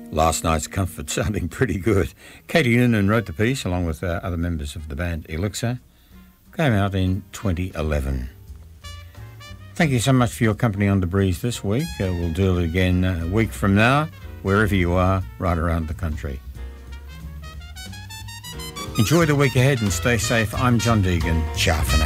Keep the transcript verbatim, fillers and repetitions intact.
Last Night's Comfort sounding pretty good. Katie Noonan wrote the piece along with uh, other members of the band Elixir. Came out in twenty eleven. Thank you so much for your company on The Breeze this week. Uh, we'll do it again a week from now, wherever you are, right around the country. Enjoy the week ahead and stay safe. I'm John Deegan. Ciao for now.